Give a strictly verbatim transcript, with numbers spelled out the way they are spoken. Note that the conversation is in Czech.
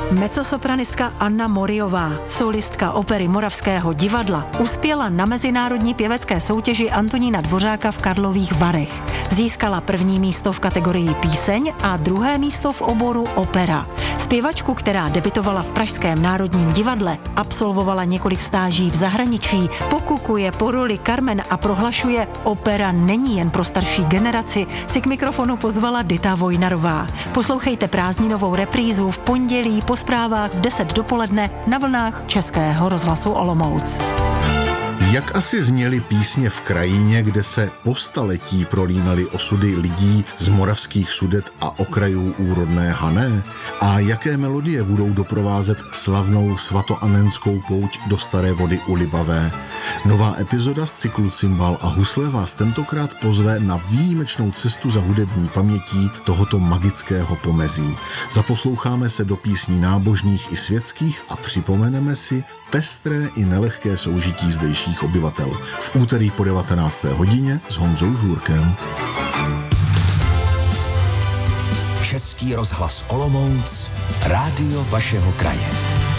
Mezzosopranistka Anna Moriová, solistka opery Moravského divadla, uspěla na mezinárodní pěvecké soutěži Antonína Dvořáka v Karlových Varech. Získala první místo v kategorii píseň a druhé místo v oboru opera. Zpěvačku, která debutovala v Pražském národním divadle, absolvovala několik stáží v zahraničí, pokukuje po roli Carmen a prohlašuje, opera není jen pro starší generaci, si k mikrofonu pozvala Dita Vojnarová. Poslouchejte prázdninovou reprízu v pondělí po zprávách v deset dopoledne na vlnách Českého rozhlasu Olomouc. Jak asi zněly písně v krajině, kde se po staletí prolínaly osudy lidí z moravských Sudet a okrajů úrodné Hané? A jaké melodie budou doprovázet slavnou svatoanenskou pouť do Staré Vody u Libavé? Nová epizoda z cyklu Cimbal a husle vás tentokrát pozve na výjimečnou cestu za hudební pamětí tohoto magického pomezí. Zaposloucháme se do písní nábožných i světských a připomeneme si pestré i nelehké soužití zdejších obyvatel. V úterý po devatenácté hodině s Honzou Žůrkem. Český rozhlas Olomouc, rádio vašeho kraje.